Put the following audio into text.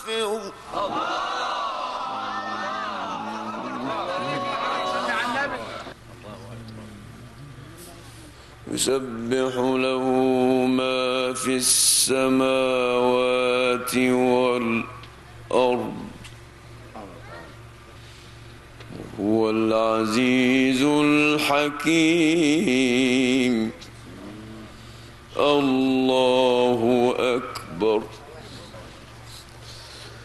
يسبح له ما في السماوات والأرض هو العزيز الحكيم. الله أكبر.